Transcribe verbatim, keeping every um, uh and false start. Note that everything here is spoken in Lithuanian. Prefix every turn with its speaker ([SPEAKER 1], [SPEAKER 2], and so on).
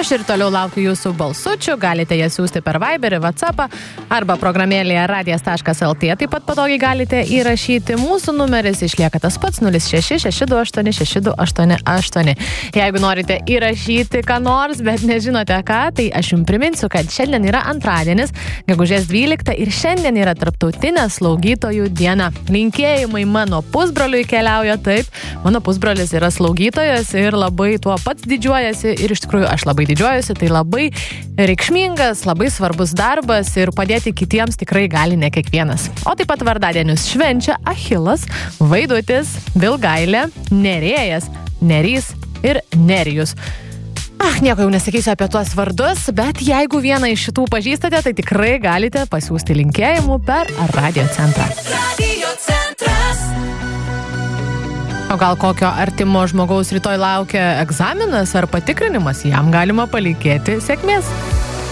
[SPEAKER 1] Aš ir toliau laukiu jūsų balsučių, galite jas siūsti per Viberį, WhatsAppą arba programėlėje radijas taškas lt. Taip pat patogiai galite įrašyti. Mūsų numeris išlieka tas pats nulis šeši šeši du aštuoni šeši du aštuoni aštuoni. Jeigu norite įrašyti ką nors, bet nežinote ką, tai aš jums priminsiu, kad šiandien yra antradienis, gegužės dvylikta ir šiandien yra tarptautinė slaugytojų diena. Linkėjimai mano pusbroliui keliauja taip. Mano pusbrolis yra slaugytojas ir labai tuo pats didžiuojasi ir iš tikrųjų aš labai didžiuojuosi, tai labai reikšmingas, labai svarbus darbas ir padėti kitiems tikrai gali ne kiekvienas. O taip pat vardadienius švenčia Achilas, Vaidutis, Vilgailė, Nerėjas, Nerys ir Nerijus. Ach, nieko jau nesakysiu apie tuos vardus, bet jeigu vieną iš šitų pažįstate, tai tikrai galite pasiųsti linkėjimų per Radio centrą. Radio centras. O gal kokio artimo žmogaus rytoj laukia egzaminas ar patikrinimas, jam galima palinkėti sėkmės.